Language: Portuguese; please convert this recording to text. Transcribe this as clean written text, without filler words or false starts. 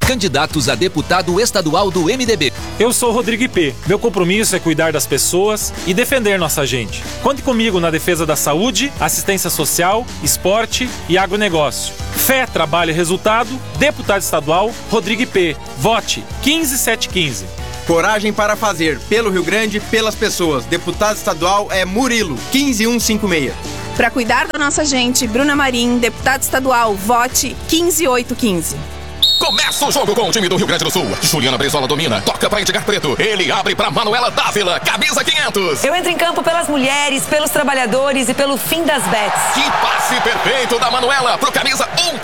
Candidatos a deputado estadual do MDB. Eu sou Rodrigo IP. Meu compromisso é cuidar das pessoas e defender nossa gente. Conte comigo na defesa da saúde, assistência social, esporte e agronegócio. Fé, trabalho e resultado. Deputado estadual Rodrigo IP. Vote 15715. Coragem para fazer, pelo Rio Grande, pelas pessoas. Deputado estadual é Murilo, 15156. Para cuidar da nossa gente, Bruna Marim, deputado estadual, vote 15815. Começa o jogo com o time do Rio Grande do Sul. Juliana Brizola domina, toca para Edgar Preto. Ele abre para Manuela Dávila, camisa 500. Eu entro em campo pelas mulheres, pelos trabalhadores e pelo fim das bets. Que passe perfeito da Manuela pro camisa 1.